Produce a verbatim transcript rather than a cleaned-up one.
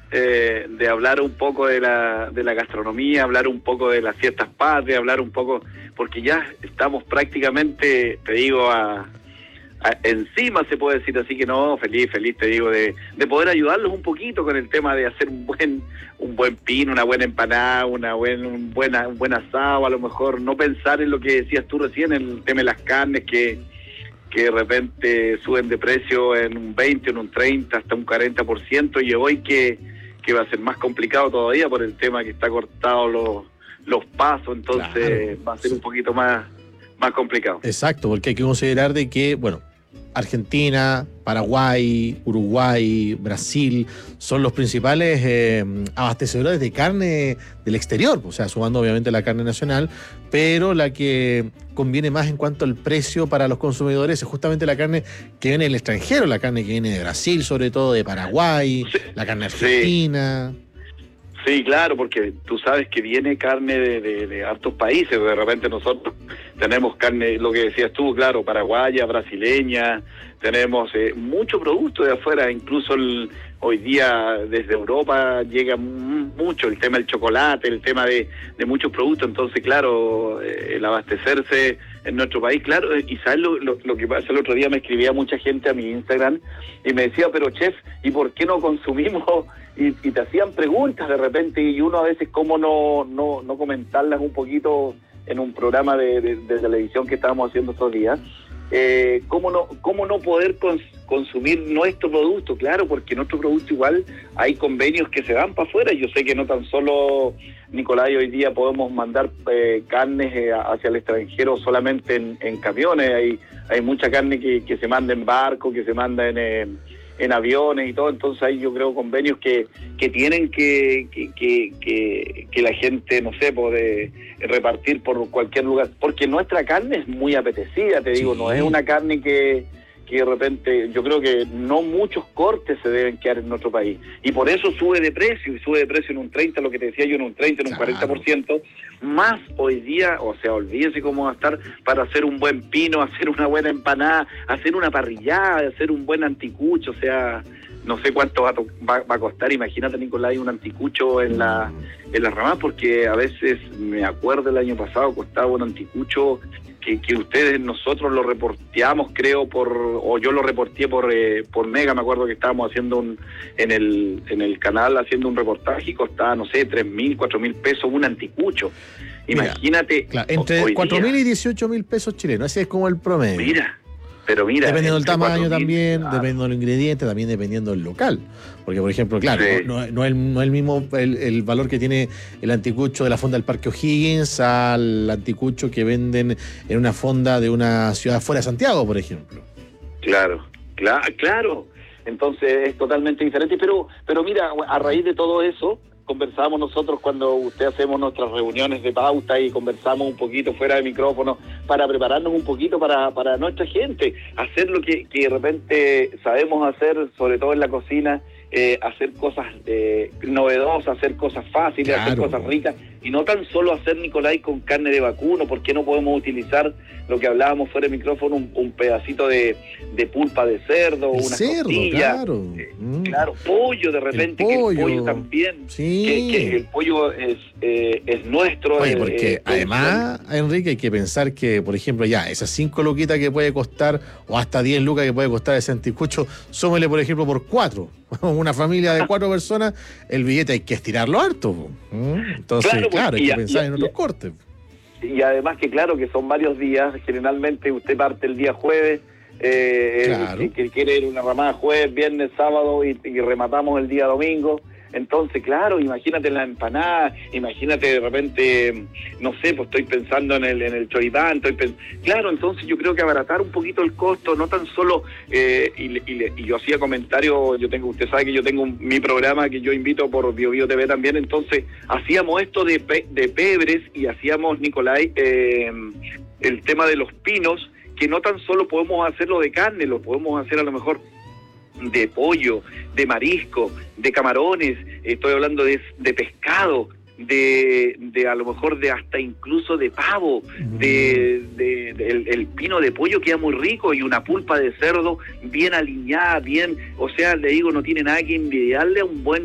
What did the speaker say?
eh, de hablar un poco de la, de la gastronomía, hablar un poco de las fiestas patrias, hablar un poco, porque ya estamos prácticamente, te digo, a... encima se puede decir, así que no, feliz, feliz te digo de, de poder ayudarlos un poquito con el tema de hacer un buen un buen pino, una buena empanada, una buen, un buena un buen asado, a lo mejor no pensar en lo que decías tú recién, en el tema de las carnes que que de repente suben de precio en un veinte, en un treinta, hasta un cuarenta por ciento, y hoy que, que va a ser más complicado todavía por el tema que está cortado los, los pasos, entonces claro, va a ser un poquito más más complicado. Exacto, porque hay que considerar de que, bueno, Argentina, Paraguay, Uruguay, Brasil son los principales eh, abastecedores de carne del exterior, o sea, sumando obviamente la carne nacional, pero la que conviene más en cuanto al precio para los consumidores es justamente la carne que viene del extranjero, la carne que viene de Brasil, sobre todo de Paraguay, sí, la carne argentina. Sí. Sí, claro, porque tú sabes que viene carne de, de, de hartos países, de repente nosotros tenemos carne, lo que decías tú, claro, paraguaya, brasileña, tenemos eh, mucho producto de afuera, incluso el, hoy día desde Europa llega mucho el tema del chocolate, el tema de, de muchos productos, entonces claro, eh, el abastecerse en nuestro país, claro, y sabes lo, lo, lo que pasa, el otro día me escribía mucha gente a mi Instagram y me decía, pero chef, ¿y por qué no consumimos? Y, y te hacían preguntas de repente y uno a veces cómo no, no, no comentarlas un poquito en un programa de, de, de televisión que estábamos haciendo estos días. Eh, ¿cómo no cómo no poder cons- consumir nuestro producto? Claro, porque nuestro producto igual hay convenios que se dan para afuera. Yo sé que no tan solo, Nicolás, hoy día podemos mandar eh, carnes eh, hacia el extranjero solamente en, en camiones. Hay hay mucha carne que, que se manda en barco, que se manda en... Eh, en aviones y todo, entonces hay yo creo convenios que, que tienen que, que, que, que, que la gente, no sé, puede repartir por cualquier lugar, porque nuestra carne es muy apetecida, te digo, sí. No es una carne que, que de repente, yo creo que no muchos cortes se deben quedar en nuestro país, y por eso sube de precio, y sube de precio en un treinta, lo que te decía yo, en un treinta, en un claro. cuarenta por ciento, más hoy día, o sea, olvídese cómo va a estar para hacer un buen pino, hacer una buena empanada, hacer una parrillada, hacer un buen anticucho, o sea, no sé cuánto va a, to- va, va a costar, imagínate, Nicolás, un anticucho en la en las ramas, porque a veces, me acuerdo el año pasado, costaba un anticucho que, que ustedes, nosotros lo reporteamos, creo, por o yo lo reporté por eh, por Mega, me acuerdo que estábamos haciendo un en el en el canal haciendo un reportaje y costaba, no sé, tres mil, cuatro mil pesos un anticucho. Imagínate. Mira, claro, entre cuatro mil y dieciocho mil pesos chilenos, ese es como el promedio. Mira, pero mira. Dependiendo del tamaño cuatro mil, también, claro. dependiendo de los ingredientes, también dependiendo del local. Porque, por ejemplo, claro, sí. no, no, no, es, no es el mismo el, el valor que tiene el anticucho de la fonda del Parque O'Higgins al anticucho que venden en una fonda de una ciudad fuera de Santiago, por ejemplo. Claro, claro, claro. Entonces es totalmente diferente. Pero, pero mira, a raíz de todo eso, conversamos nosotros cuando usted hacemos nuestras reuniones de pauta y conversamos un poquito fuera de micrófono para prepararnos un poquito para, para nuestra gente, hacer lo que, que de repente sabemos hacer, sobre todo en la cocina, eh, hacer cosas eh, novedosas, hacer cosas fáciles, claro. Hacer cosas ricas, y no tan solo hacer, Nicolás, con carne de vacuno. ¿Por qué no podemos utilizar lo que hablábamos fuera de micrófono, un, un pedacito de, de pulpa de cerdo, el una cerdo, costilla, claro. Eh, Mm. claro, pollo de repente, el pollo. que el pollo también, sí. que, que el pollo es eh, es nuestro. Oye, eh, porque eh, además, Enrique, hay que pensar que, por ejemplo, ya, esas cinco luquitas que puede costar, o hasta diez lucas que puede costar ese anticucho, súmele, por ejemplo, por cuatro. Una familia de cuatro personas, el billete hay que estirarlo harto. Entonces, claro, claro hay que y, pensar y, en otros y, cortes. Y además que, claro, que son varios días, generalmente usted parte el día jueves, eh, claro. que, que quiere ir una ramada jueves, viernes, sábado y, y rematamos el día domingo. Entonces, claro, imagínate la empanada, imagínate de repente, no sé, pues estoy pensando en el en el choripán, estoy pens- claro, entonces yo creo que abaratar un poquito el costo, no tan solo, eh, y, y, y yo hacía comentarios, yo tengo, usted sabe que yo tengo un, mi programa que yo invito por Bio Bio T V también, entonces hacíamos esto de, pe, de pebres y hacíamos, Nicolás, eh, el tema de los pinos, que no tan solo podemos hacerlo de carne, lo podemos hacer a lo mejor de pollo, de marisco, de camarones, estoy hablando de, de pescado, de, de a lo mejor de hasta incluso de pavo, mm. de, de, de el, el pino de pollo queda muy rico, y una pulpa de cerdo bien aliñada, bien, o sea, le digo, no tiene nada que envidiarle a un buen